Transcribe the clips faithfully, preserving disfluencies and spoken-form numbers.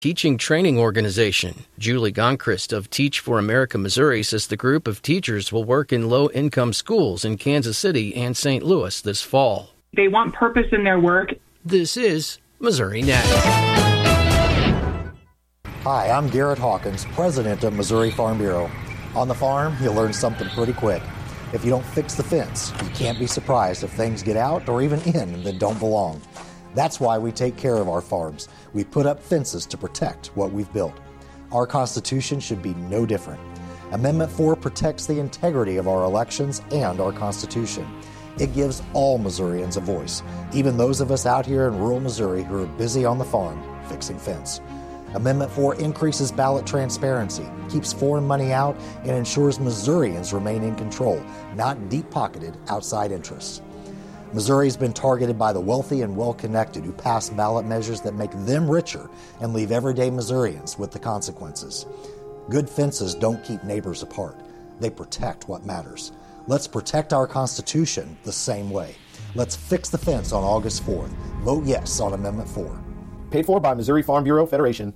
teaching training organization. Julie Goncrist of Teach for America Missouri says the group of teachers will work in low-income schools in Kansas City and Saint Louis this fall. They want purpose in their work. This is Missouri Net. Hi, I'm Garrett Hawkins, president of Missouri Farm Bureau. On the farm, you'll learn something pretty quick. If you don't fix the fence, you can't be surprised if things get out or even in that don't belong. That's why we take care of our farms. We put up fences to protect what we've built. Our Constitution should be no different. Amendment four protects the integrity of our elections and our Constitution. It gives all Missourians a voice, even those of us out here in rural Missouri who are busy on the farm fixing fence. Amendment four increases ballot transparency, keeps foreign money out, and ensures Missourians remain in control, not deep-pocketed outside interests. Missouri's been targeted by the wealthy and well-connected who pass ballot measures that make them richer and leave everyday Missourians with the consequences. Good fences don't keep neighbors apart. They protect what matters. Let's protect our Constitution the same way. Let's fix the fence on August fourth. Vote yes on Amendment four. Paid for by Missouri Farm Bureau Federation.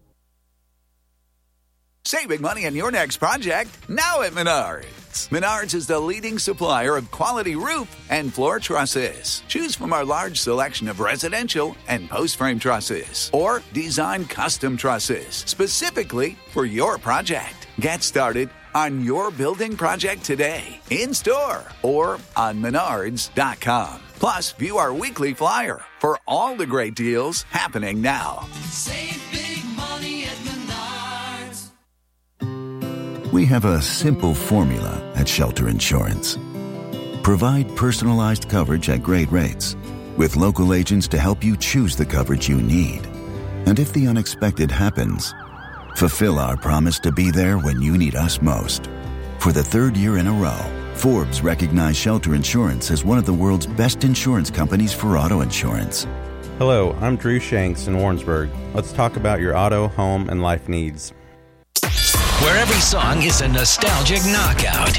Save big money on your next project now at Menards. Menards is the leading supplier of quality roof and floor trusses. Choose from our large selection of residential and post-frame trusses or design custom trusses specifically for your project. Get started on your building project today, in-store or on menards dot com. Plus, view our weekly flyer for all the great deals happening now. Save big money at Menards. We have a simple formula at Shelter Insurance. Provide personalized coverage at great rates with local agents to help you choose the coverage you need. And if the unexpected happens, fulfill our promise to be there when you need us most. For the third year in a row, Forbes recognized Shelter Insurance as one of the world's best insurance companies for auto insurance. Hello, I'm Drew Shanks in Warrensburg. Let's talk about your auto, home, and life needs. Where every song is a nostalgic knockout.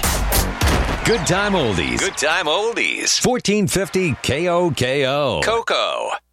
Good time oldies. Good time oldies. fourteen fifty K O K O. Coco.